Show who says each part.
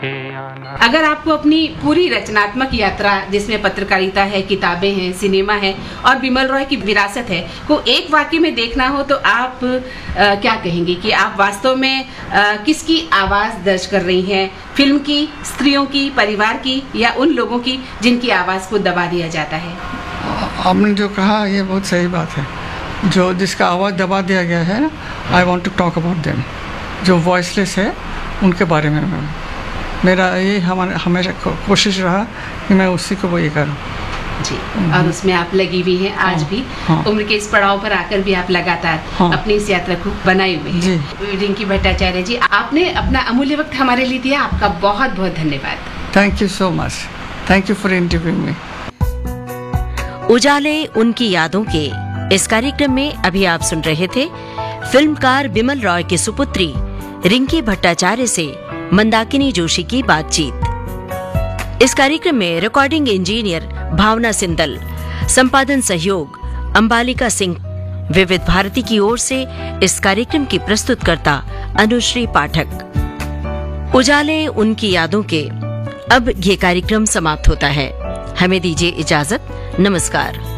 Speaker 1: के आना।
Speaker 2: अगर आपको अपनी पूरी रचनात्मक यात्रा, जिसमें पत्रकारिता है, किताबें हैं, सिनेमा है और बिमल रॉय की विरासत है, को एक वाक्य में देखना हो तो आप क्या कहेंगे कि आप वास्तव में किसकी आवाज दर्ज कर रही हैं? फिल्म की, स्त्रियों की, परिवार की, या उन लोगों की जिनकी आवाज को दबा दिया जाता है?
Speaker 3: आपने जो कहा ये बहुत सही बात है। जो जिसका आवाज़ दबा दिया गया है, I want to talk about them. जो वॉइसलेस है उनके बारे में मेरा ये हमेशा कोशिश रहा कि मैं उसी को वो ये करूँ
Speaker 2: जी। और उसमें आप लगी हुई हैं आज भी। उम्र के इस पड़ाव पर आकर भी आप लगातार अपनी इस यात्रा को बनाए हुए हैं। रिंकी भट्टाचार्य जी, आपने अपना अमूल्य वक्त हमारे लिए दिया, आपका बहुत बहुत धन्यवाद।
Speaker 3: Thank you so much. Thank you for interviewing मी।
Speaker 4: उजाले उनकी यादों के इस कार्यक्रम में अभी आप सुन रहे थे फिल्मकार बिमल रॉय की सुपुत्री रिंकी भट्टाचार्य से मंदाकिनी जोशी की बातचीत। इस कार्यक्रम में रिकॉर्डिंग इंजीनियर भावना सिंदल, संपादन सहयोग अंबालिका सिंह। विविध भारती की ओर से इस कार्यक्रम की प्रस्तुतकर्ता अनुश्री पाठक। उजाले उनकी यादों के अब ये कार्यक्रम समाप्त होता है। हमें दीजिए इजाजत। नमस्कार।